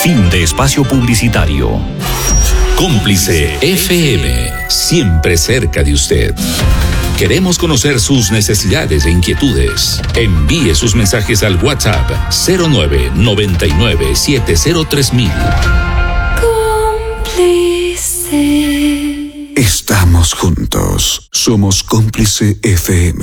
Fin de espacio publicitario. Cómplice FM, siempre cerca de usted. Queremos conocer sus necesidades e inquietudes. Envíe sus mensajes al WhatsApp 0999703000. Cómplice. Estamos juntos. Somos Cómplice FM.